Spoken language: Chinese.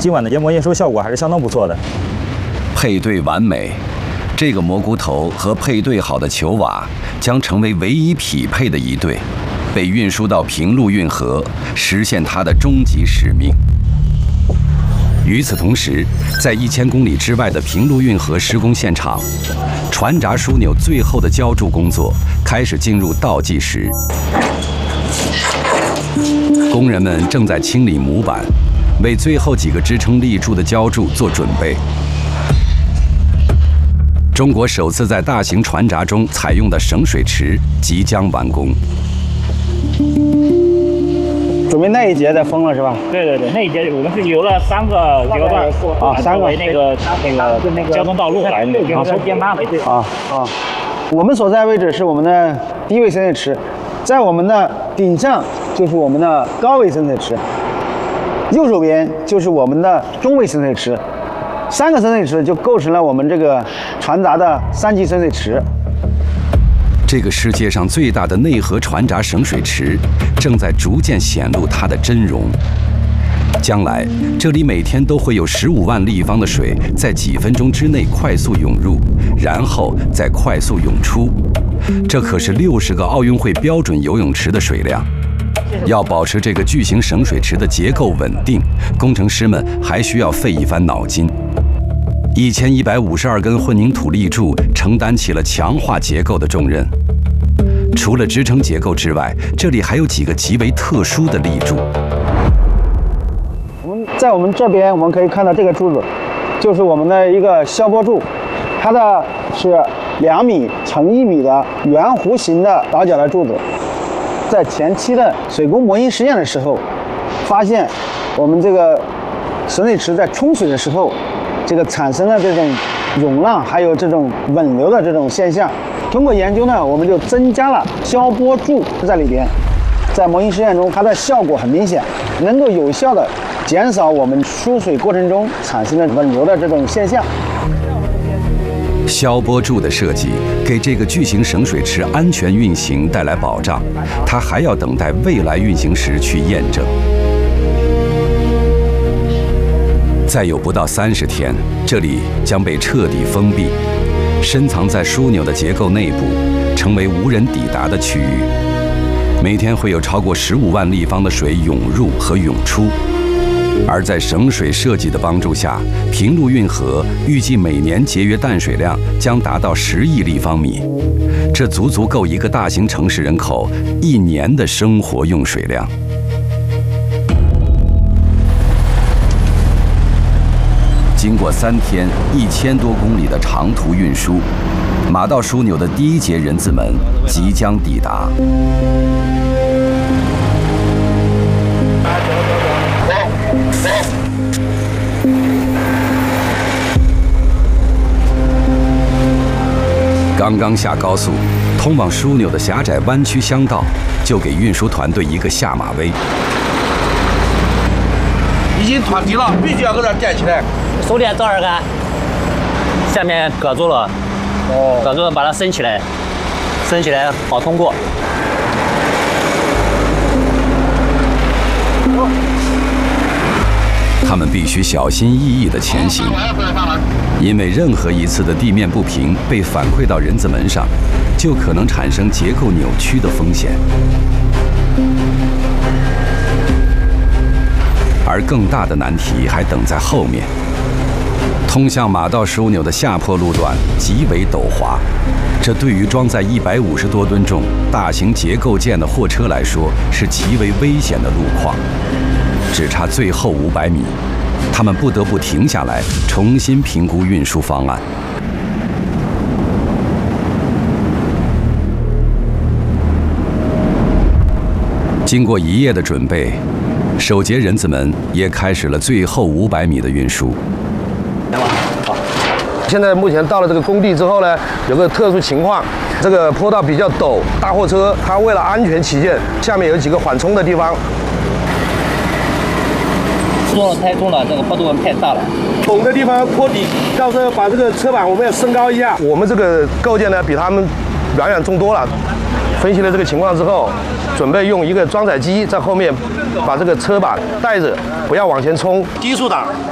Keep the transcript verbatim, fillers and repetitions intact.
今晚的研磨运输效果还是相当不错的。 配对完美，这个蘑菇头和配对好的球瓦将成为唯一匹配的一对，被运输到平陆运河，实现它的终极使命。与此同时，在一千公里之外的平陆运河施工现场，船闸枢纽最后的浇筑工作开始进入倒计时。工人们正在清理模板，为最后几个支撑立柱的浇筑做准备。中国首次在大型船闸中采用的省水池即将完工。 准备那一节再封了是吧？ 对对对，那一节我们是留了三个流段啊，三个那个那个交通道路来那个收边班回去啊啊。我们所在位置是我们的低位深水池，在我们的顶上就是我们的高位深水池，右手边就是我们的中位深水池，三个深水池就构成了我们这个船闸的三级深水池。 这个世界上最大的内河船闸省水池正在逐渐显露它的真容。将来，这里每天都会有十五万立方的水在几分钟之内快速涌入，然后再快速涌出。这可是六十个奥运会标准游泳池的水量。要保持这个巨型省水池的结构稳定，工程师们还需要费一番脑筋。一千一百五十二根混凝土立柱承担起了强化结构的重任。除了支撑结构之外，这里还有几个极为特殊的立柱。 我们在我们这边，我们可以看到这个柱子，就是我们的一个消波柱，它的是两米乘一米的圆弧形的倒角的柱子。在前期的水工模型实验的时候，发现我们这个省水池在冲水的时候，这个产生了这种涌浪，还有这种稳流的这种现象。通过研究呢，我们就增加了消波柱在里边，在模型实验中，它的效果很明显，能够有效的减少我们输水过程中产生的稳流的这种现象。 消波柱的设计给这个巨型省水池安全运行带来保障，它还要等待未来运行时去验证。再有不到三十天，这里将被彻底封闭，深藏在枢纽的结构内部，成为无人抵达的区域。每天会有超过十五万立方的水涌入和涌出。而在省水设计的帮助下，平陆运河预计每年节约淡水量将达到十亿立方米，这足足够一个大型城市人口一年的生活用水量。经过三天一千多公里的长途运输，马道枢纽的第一节人字门即将抵达。刚刚下高速，通往枢纽的狭窄弯曲乡道就给运输团队一个下马威。 已经脱底了，必须要给它垫起来。 手电照二看，下面搁住了，哦，搁住了，把它升起来，升起来好通过。 他们必须小心翼翼地前行，因为任何一次的地面不平被反馈到人字门上，就可能产生结构扭曲的风险。而更大的难题还等在后面。通向马道枢纽的下坡路段极为陡滑，这对于装载一百五十多吨重大型结构件的货车来说是极为危险的路况。只差最后五百米，他们不得不停下来，重新评估运输方案。经过一夜的准备，首节人字门也开始了最后五百米的运输。 好，现在目前到了这个工地之后呢，有个特殊情况，这个坡道比较陡，大货车它为了安全起见，下面有几个缓冲的地方。 坡太重了，这个坡度太大了。 陡的地方坡底，到时候把这个车板我们要升高一下。我们这个构件呢，比他们远远重多了。分析了这个情况之后，准备用一个装载机在后面把这个车板带着，不要往前冲，低速档。